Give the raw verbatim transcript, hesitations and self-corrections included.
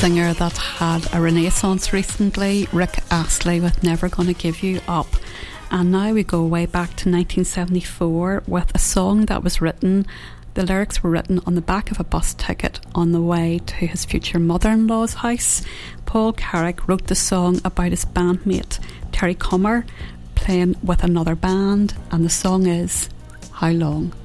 singer that had a renaissance recently, Rick Astley with Never Gonna Give You Up. And now we go way back to nineteen seventy-four with a song that was written, the lyrics were written on the back of a bus ticket on the way to his future mother-in-law's house. Paul Carrick wrote the song about his bandmate Terry Comer playing with another band, and the song is How Long?